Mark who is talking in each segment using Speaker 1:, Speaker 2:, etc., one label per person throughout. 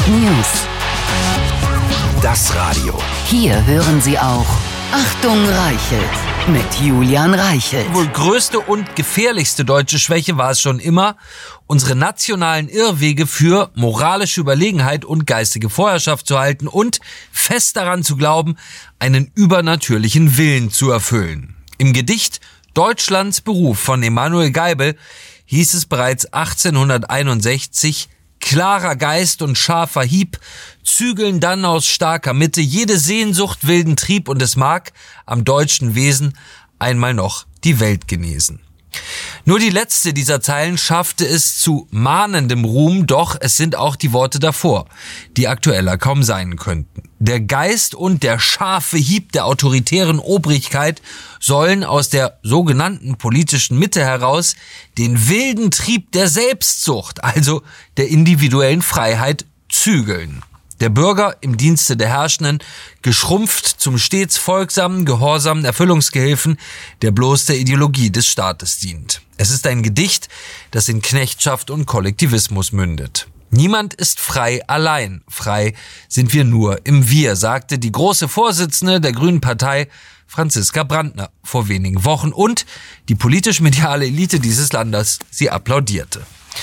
Speaker 1: News.
Speaker 2: Das Radio.
Speaker 1: Hier hören Sie auch Achtung Reichelt mit Julian Reichelt.
Speaker 3: Wohl größte und gefährlichste deutsche Schwäche war es schon immer, unsere nationalen Irrwege für moralische Überlegenheit und geistige Vorherrschaft zu halten und fest daran zu glauben, einen übernatürlichen Willen zu erfüllen. Im Gedicht Deutschlands Beruf von Emanuel Geibel hieß es bereits 1861: Klarer Geist und scharfer Hieb zügeln dann aus starker Mitte jede Sehnsucht, wilden Trieb, und es mag am deutschen Wesen einmal noch die Welt genesen. Nur die letzte dieser Zeilen schaffte es zu mahnendem Ruhm, doch es sind auch die Worte davor, die aktueller kaum sein könnten. Der Geist und der scharfe Hieb der autoritären Obrigkeit sollen aus der sogenannten politischen Mitte heraus den wilden Trieb der Selbstsucht, also der individuellen Freiheit, zügeln. Der Bürger im Dienste der Herrschenden, geschrumpft zum stets folgsamen, gehorsamen Erfüllungsgehilfen, der bloß der Ideologie des Staates dient. Es ist ein Gedicht, das in Knechtschaft und Kollektivismus mündet. Niemand ist frei allein. Frei sind wir nur im Wir, sagte die große Vorsitzende der Grünen Partei, Franziska Brandner, vor wenigen Wochen, und die politisch-mediale Elite dieses Landes, sie applaudierte.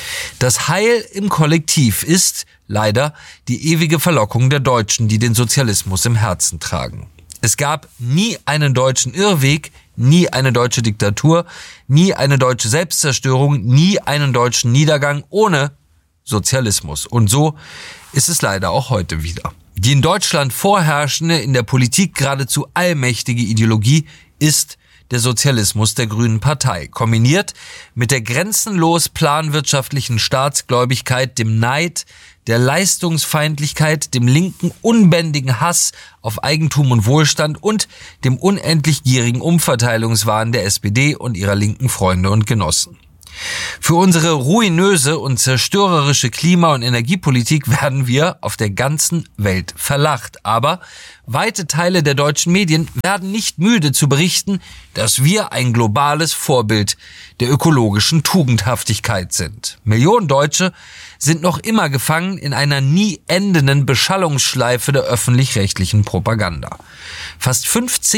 Speaker 3: Das Heil im Kollektiv ist leider die ewige Verlockung der Deutschen, die den Sozialismus im Herzen tragen. Es gab nie einen deutschen Irrweg, nie eine deutsche Diktatur, nie eine deutsche Selbstzerstörung, nie einen deutschen Niedergang ohne Sozialismus. Und so ist es leider auch heute wieder. Die in Deutschland vorherrschende, in der Politik geradezu allmächtige Ideologie ist der Sozialismus der Grünen Partei, kombiniert mit der grenzenlos planwirtschaftlichen Staatsgläubigkeit, dem Neid, der Leistungsfeindlichkeit, dem linken unbändigen Hass auf Eigentum und Wohlstand und dem unendlich gierigen Umverteilungswahn der SPD und ihrer linken Freunde und Genossen. Für unsere ruinöse und zerstörerische Klima- und Energiepolitik werden wir auf der ganzen Welt verlacht. Aber weite Teile der deutschen Medien werden nicht müde zu berichten, dass wir ein globales Vorbild der ökologischen Tugendhaftigkeit sind. Millionen Deutsche sind noch immer gefangen in einer nie endenden Beschallungsschleife der öffentlich-rechtlichen Propaganda. Fast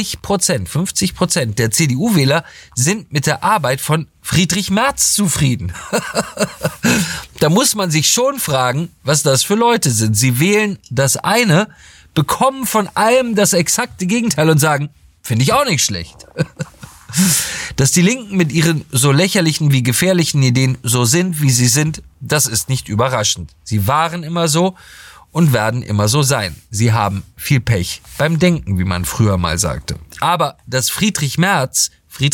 Speaker 3: 50% der CDU-Wähler sind mit der Arbeit von Friedrich Merz zufrieden. Da muss man sich schon fragen, was das für Leute sind. Sie wählen das eine, bekommen von allem das exakte Gegenteil und sagen, finde ich auch nicht schlecht. Dass die Linken mit ihren so lächerlichen wie gefährlichen Ideen so sind, wie sie sind, das ist nicht überraschend. Sie waren immer so und werden immer so sein. Sie haben viel Pech beim Denken, wie man früher mal sagte. Aber dass Friedrich Merz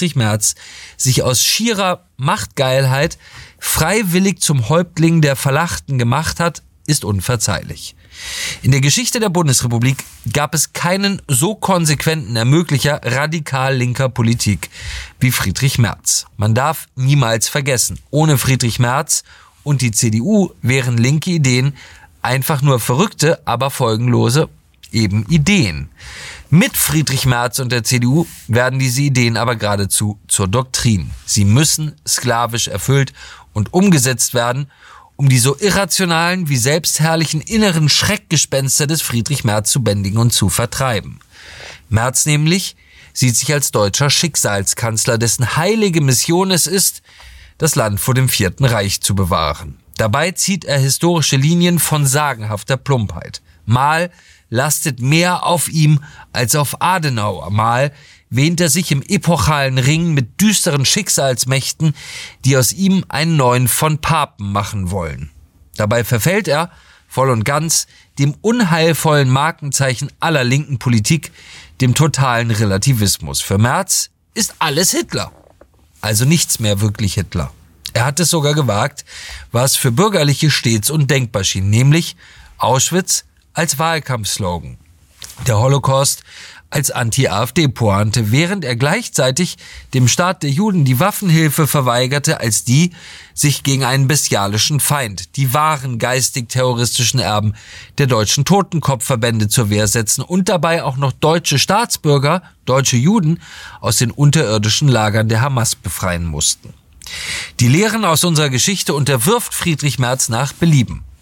Speaker 3: sich aus schierer Machtgeilheit freiwillig zum Häuptling der Verlachten gemacht hat, ist unverzeihlich. In der Geschichte der Bundesrepublik gab es keinen so konsequenten Ermöglicher radikal linker Politik wie Friedrich Merz. Man darf niemals vergessen, ohne Friedrich Merz und die CDU wären linke Ideen einfach nur verrückte, aber folgenlose eben Ideen. Mit Friedrich Merz und der CDU werden diese Ideen aber geradezu zur Doktrin. Sie müssen sklavisch erfüllt und umgesetzt werden, um die so irrationalen wie selbstherrlichen inneren Schreckgespenster des Friedrich Merz zu bändigen und zu vertreiben. Merz nämlich sieht sich als deutscher Schicksalskanzler, dessen heilige Mission es ist, das Land vor dem Vierten Reich zu bewahren. Dabei zieht er historische Linien von sagenhafter Plumpheit. Mal lastet mehr auf ihm als auf Adenauer, mal wähnt er sich im epochalen Ring mit düsteren Schicksalsmächten, die aus ihm einen neuen von Papen machen wollen. Dabei verfällt er voll und ganz dem unheilvollen Markenzeichen aller linken Politik, dem totalen Relativismus. Für Merz ist alles Hitler, also nichts mehr wirklich Hitler. Er hat es sogar gewagt, was für Bürgerliche stets undenkbar schien, nämlich Auschwitz als Wahlkampfslogan, der Holocaust als Anti-AfD-Pointe, während er gleichzeitig dem Staat der Juden die Waffenhilfe verweigerte, als die sich gegen einen bestialischen Feind, die wahren geistig-terroristischen Erben der deutschen Totenkopfverbände, zur Wehr setzen und dabei auch noch deutsche Staatsbürger, deutsche Juden, aus den unterirdischen Lagern der Hamas befreien mussten. Die Lehren aus unserer Geschichte unterwirft Friedrich Merz nach Belieben.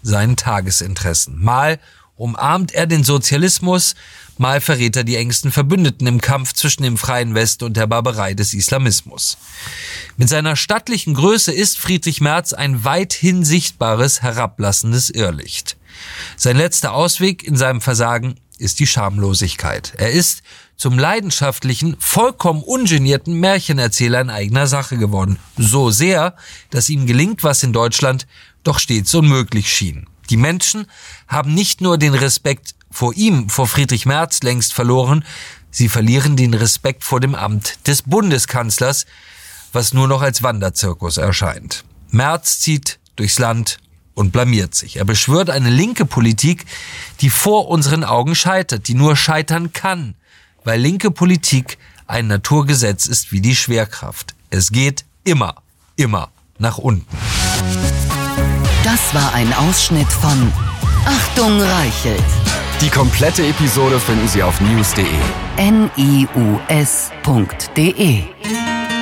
Speaker 3: seinen Tagesinteressen. Mal umarmt er den Sozialismus, mal verrät er die engsten Verbündeten im Kampf zwischen dem freien Westen und der Barbarei des Islamismus. Mit seiner stattlichen Größe ist Friedrich Merz ein weithin sichtbares, herablassendes Irrlicht. Sein letzter Ausweg in seinem Versagen ist die Schamlosigkeit. Er ist zum leidenschaftlichen, vollkommen ungenierten Märchenerzähler in eigener Sache geworden. So sehr, dass ihm gelingt, was in Deutschland doch stets unmöglich schien. Die Menschen haben nicht nur den Respekt vor ihm, vor Friedrich Merz längst verloren, sie verlieren den Respekt vor dem Amt des Bundeskanzlers, was nur noch als Wanderzirkus erscheint. Merz zieht durchs Land und blamiert sich. Er beschwört eine linke Politik, die vor unseren Augen scheitert, die nur scheitern kann, weil linke Politik ein Naturgesetz ist wie die Schwerkraft. Es geht immer nach unten.
Speaker 1: Das war ein Ausschnitt von Achtung Reichelt.
Speaker 2: Die komplette Episode finden Sie auf news.de.
Speaker 1: NIUS.de